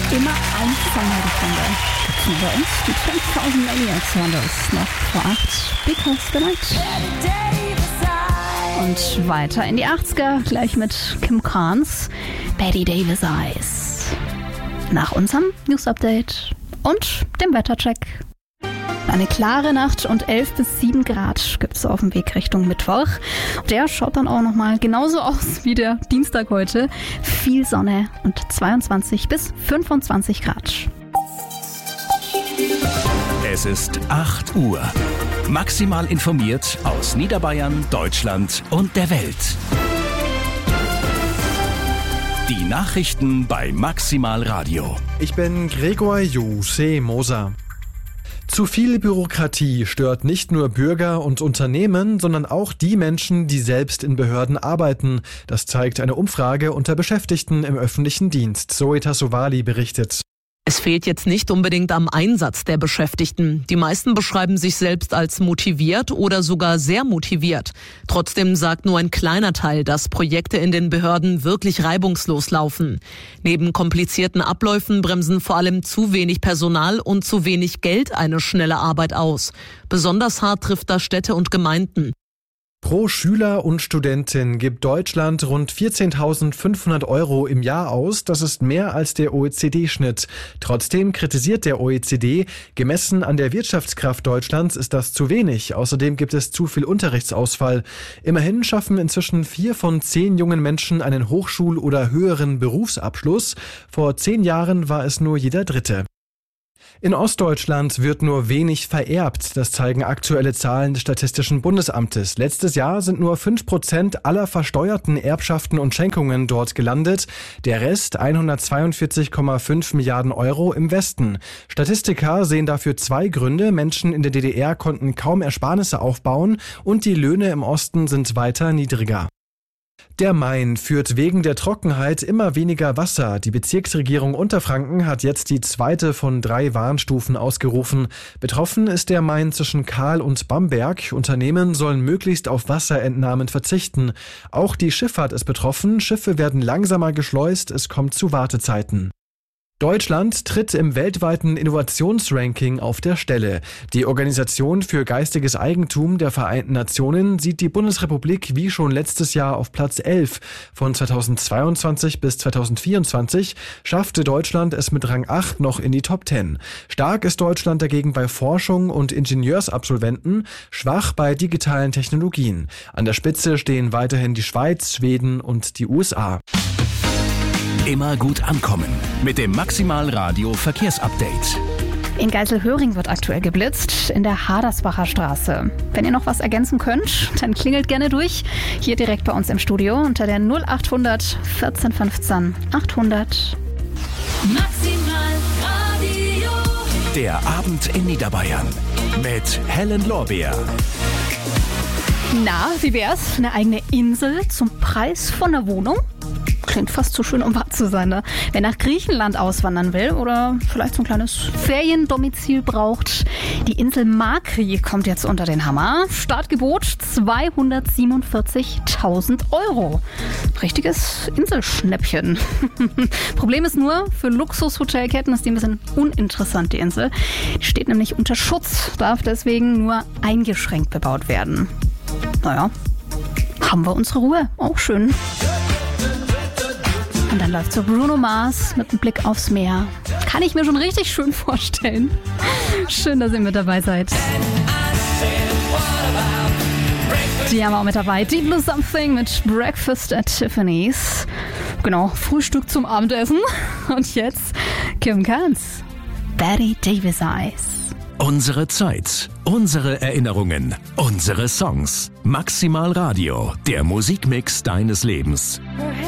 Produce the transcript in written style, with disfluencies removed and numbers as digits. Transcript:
immer ein Song, die bei uns. Die 10.000 Maniacs waren das noch vor 8. Because the Night. Und weiter in die 80er, gleich mit Kim Carnes, Betty Davis Eyes. Nach unserem News-Update und dem Wettercheck. Eine klare Nacht und 11 bis 7 Grad gibt es auf dem Weg Richtung Mittwoch. Der schaut dann auch nochmal genauso aus wie der Dienstag heute. Viel Sonne und 22 bis 25 Grad. Es ist 8 Uhr. Maximal informiert aus Niederbayern, Deutschland und der Welt. Die Nachrichten bei Maximal Radio. Ich bin Gregor Juse Moser. Zu viel Bürokratie stört nicht nur Bürger und Unternehmen, sondern auch die Menschen, die selbst in Behörden arbeiten. Das zeigt eine Umfrage unter Beschäftigten im öffentlichen Dienst. Zoe Tassovali berichtet. Es fehlt jetzt nicht unbedingt am Einsatz der Beschäftigten. Die meisten beschreiben sich selbst als motiviert oder sogar sehr motiviert. Trotzdem sagt nur ein kleiner Teil, dass Projekte in den Behörden wirklich reibungslos laufen. Neben komplizierten Abläufen bremsen vor allem zu wenig Personal und zu wenig Geld eine schnelle Arbeit aus. Besonders hart trifft das Städte und Gemeinden. Pro Schüler und Studentin gibt Deutschland rund 14.500 € im Jahr aus. Das ist mehr als der OECD-Schnitt. Trotzdem kritisiert der OECD, gemessen an der Wirtschaftskraft Deutschlands ist das zu wenig. Außerdem gibt es zu viel Unterrichtsausfall. Immerhin schaffen inzwischen 4 von 10 jungen Menschen einen Hochschul- oder höheren Berufsabschluss. Vor 10 Jahren war es nur jeder Dritte. In Ostdeutschland wird nur wenig vererbt. Das zeigen aktuelle Zahlen des Statistischen Bundesamtes. Letztes Jahr sind nur 5% aller versteuerten Erbschaften und Schenkungen dort gelandet. Der Rest, 142,5 Milliarden € im Westen. Statistiker sehen dafür 2 Gründe. Menschen in der DDR konnten kaum Ersparnisse aufbauen und die Löhne im Osten sind weiter niedriger. Der Main führt wegen der Trockenheit immer weniger Wasser. Die Bezirksregierung Unterfranken hat jetzt die 2. von 3 Warnstufen ausgerufen. Betroffen ist der Main zwischen Kahl und Bamberg. Unternehmen sollen möglichst auf Wasserentnahmen verzichten. Auch die Schifffahrt ist betroffen. Schiffe werden langsamer geschleust. Es kommt zu Wartezeiten. Deutschland tritt im weltweiten Innovationsranking auf der Stelle. Die Organisation für geistiges Eigentum der Vereinten Nationen sieht die Bundesrepublik wie schon letztes Jahr auf Platz 11. Von 2022 bis 2024 schaffte Deutschland es mit Rang 8 noch in die Top 10. Stark ist Deutschland dagegen bei Forschung und Ingenieursabsolventen, schwach bei digitalen Technologien. An der Spitze stehen weiterhin die Schweiz, Schweden und die USA. Immer gut ankommen mit dem Maximal Radio Verkehrsupdate. In Geiselhöring wird aktuell geblitzt, in der Hadersbacher Straße. Wenn ihr noch was ergänzen könnt, dann klingelt gerne durch. Hier direkt bei uns im Studio unter der 0800 14 15 800. Maximal Radio. Der Abend in Niederbayern mit Helen Lorbeer. Na, wie wär's? Eine eigene Insel zum Preis von einer Wohnung? Klingt fast zu schön, um wahr zu sein, ne? Wer nach Griechenland auswandern will oder vielleicht so ein kleines Feriendomizil braucht, die Insel Makri kommt jetzt unter den Hammer. Startgebot 247.000 €. Richtiges Inselschnäppchen. Problem ist nur, für Luxushotelketten ist die ein bisschen uninteressant, die Insel. Die steht nämlich unter Schutz, darf deswegen nur eingeschränkt bebaut werden. Naja, haben wir unsere Ruhe. Auch schön. Und dann läuft so Bruno Mars mit einem Blick aufs Meer. Kann ich mir schon richtig schön vorstellen. Schön, dass ihr mit dabei seid. Die haben wir auch mit dabei. Deep Blue Something mit Breakfast at Tiffany's. Genau, Frühstück zum Abendessen. Und jetzt Kim Carnes, Betty Davis Eyes. Unsere Zeit, unsere Erinnerungen, unsere Songs. Maximal Radio, der Musikmix deines Lebens.